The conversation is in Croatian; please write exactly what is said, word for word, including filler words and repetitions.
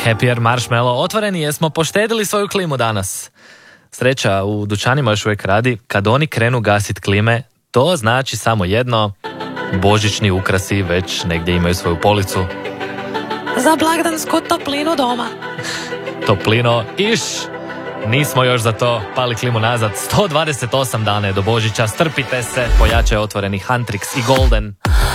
Happier Marshmallow, otvoreni jesmo, poštedili svoju klimu danas. Sreća u dućanima još uvijek radi, kad oni krenu gasit klime, to znači samo jedno, božićni ukrasi već negdje imaju svoju policu. Za blagdansku toplinu doma. Toplino, iš, nismo još za to, pali klimu nazad, sto dvadeset osam dana je do Božića, strpite se, pojačaj otvoreni Huntrix i Golden.